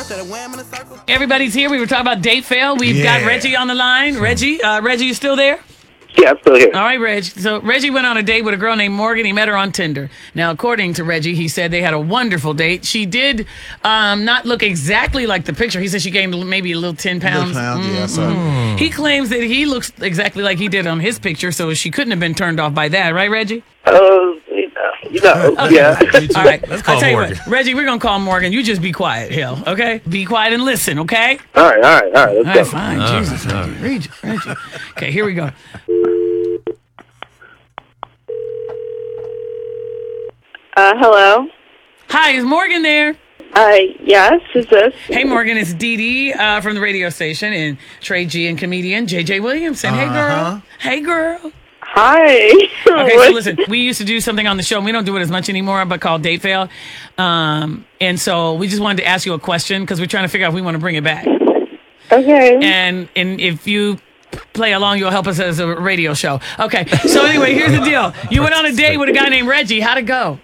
Everybody's here. We were talking about date fail. We've got Reggie on the line. Reggie, you still there? Yeah, I'm still here. All right, Reg. So Reggie went on a date with a girl named Morgan. He met her on Tinder. Now, according to Reggie, he said they had a wonderful date. She did not look exactly like the picture. He said she gained maybe a little 10 pounds. He claims that he looks exactly like he did on his picture, so she couldn't have been turned off by that, right, Reggie? Yeah. All right. Let's call I'll tell you Morgan. what, Reggie, we're going to call Morgan. You just be quiet, Hill, okay? Be quiet and listen, okay? All right. Let's All go. right, fine. Jesus. Reggie. Okay, here we go. Hello? Hi, is Morgan there? Yes, who's this? Hey, Morgan, it's Dee Dee from the radio station and Trey G and comedian JJ Williamson. Hey, girl. Hey, girl. Hi. Okay, so listen, we used to do something on the show, and we don't do it as much anymore, but called Date Fail. And so we just wanted to ask you a question because we're trying to figure out if we want to bring it back. Okay. And if you play along, you'll help us as a radio show. Okay, so anyway, here's the deal. You went on a date with a guy named Reggie. How'd it go?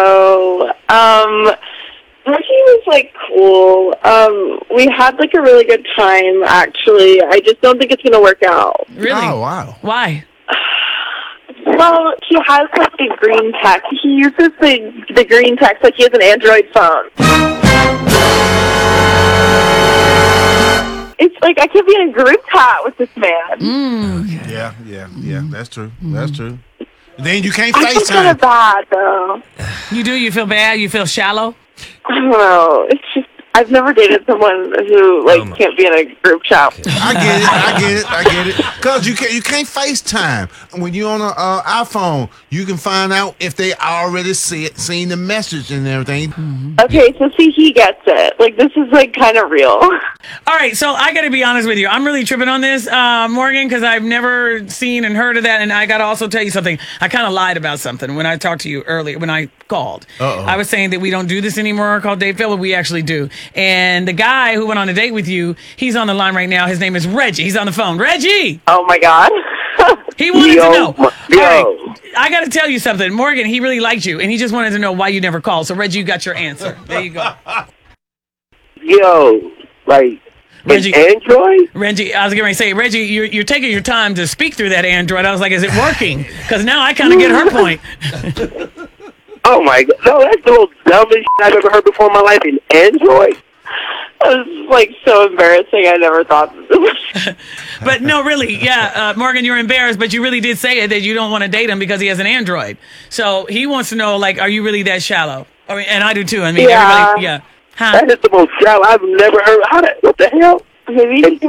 Reggie was, cool. We had, a really good time, actually. I just don't think it's going to work out. Really? Oh, wow. Why? Well, he has, a green text. He uses the green text like he has an Android phone. It's I can't be in a group chat with this man. Yeah. That's true. That's true. Then you can't I feel kind FaceTime. of bad, though. You do? You feel bad? You feel shallow? I don't know. It's just, I've never dated someone who, can't be in a group chat. I get it. Because you can't FaceTime. When you're on an iPhone, you can find out if they already seen the message and everything. Okay, so see, he gets it. This is, kind of real. All right, so I got to be honest with you. I'm really tripping on this, Morgan, because I've never seen and heard of that. And I got to also tell you something. I kind of lied about something when I talked to you earlier, when I called. I was saying that we don't do this anymore called Date Fail, but we actually do. And the guy who went on a date with you, he's on the line right now. His name is Reggie. He's on the phone. Reggie! Oh, my God. He wanted to know. All Yo. right, I got to tell you something. Morgan, he really liked you, and he just wanted to know why you never called. So, Reggie, you got your answer. There you go. Yo, Reggie, Android? Reggie, I was going to say, Reggie, you're taking your time to speak through that Android. I was like, is it working? Because now I kind of get her point. Oh, my God. No, that's the most dumbest shit I've ever heard before in my life. An Android? That was, so embarrassing. I never thought this. But no, really, yeah, Morgan, you're embarrassed, but you really did say it that you don't want to date him because he has an Android. So he wants to know, are you really that shallow? I mean, and I do too. I mean, Yeah. everybody, yeah. Huh? That is the most shallow I've never heard. What the hell? Maybe